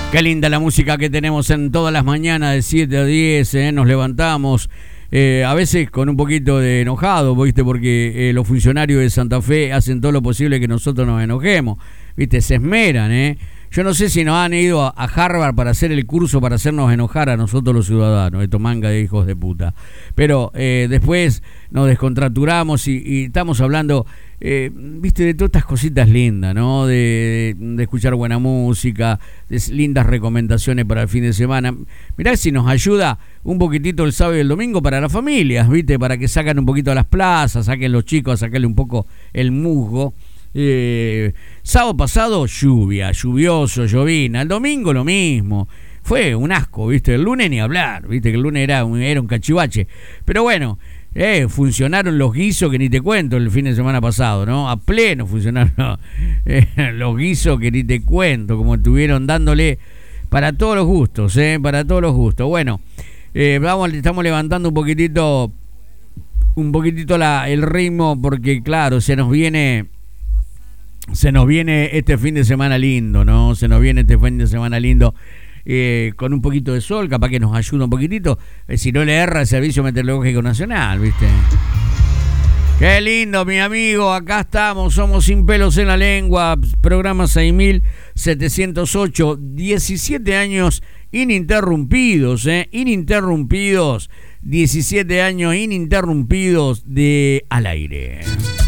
Qué linda la música que tenemos en todas las mañanas de 7 a 10, nos levantamos, a veces con un poquito de enojado, ¿viste? Porque los funcionarios de Santa Fe hacen todo lo posible que nosotros nos enojemos, ¿viste? Se esmeran, Yo no sé si nos han ido a Harvard para hacer el curso para hacernos enojar a nosotros los ciudadanos, estos manga de hijos de puta. Pero después nos descontracturamos y estamos hablando, viste, de todas estas cositas lindas, ¿no? De escuchar buena música, de lindas recomendaciones para el fin de semana. Mirá si nos ayuda un poquitito el sábado y el domingo para las familias, viste, para que sacan un poquito a las plazas, saquen los chicos a sacarle un poco el musgo. Sábado pasado lluvioso, llovina. El domingo lo mismo. Fue un asco, ¿viste? El lunes ni hablar, ¿viste? Que el lunes era un cachivache. Pero bueno, funcionaron los guisos que ni te cuento el fin de semana pasado, ¿no? A pleno funcionaron los guisos que ni te cuento, como estuvieron dándole para todos los gustos, para todos los gustos. Bueno, estamos levantando un poquitito el ritmo porque, claro, se nos viene este fin de semana lindo, ¿no? Se nos viene este fin de semana lindo con un poquito de sol, capaz que nos ayuda un poquitito, si no le erra el Servicio Meteorológico Nacional, ¿viste? Qué lindo, mi amigo, acá estamos, somos Sin Pelos en la Lengua, programa 6708, 17 años ininterrumpidos, 17 años ininterrumpidos de al aire.